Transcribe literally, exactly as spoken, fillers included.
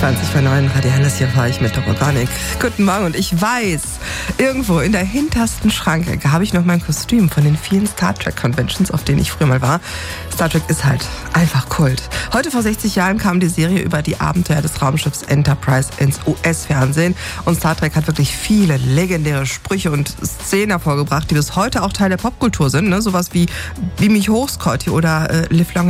zwanzig vor neun, Radiales, hier fahre ich mit der Organik. Guten Morgen, und ich weiß, irgendwo in der hintersten Schrankecke habe ich noch mein Kostüm von den vielen Star Trek Conventions, auf denen ich früher mal war. Star Trek ist halt einfach Kult. Heute vor sechzig Jahren kam die Serie über die Abenteuer des Raumschiffs Enterprise ins U S-Fernsehen, und Star Trek hat wirklich viele legendäre Sprüche und Szenen hervorgebracht, die bis heute auch Teil der Popkultur sind, ne? Sowas wie "Beam mich hoch, Scotty" oder äh, "Live long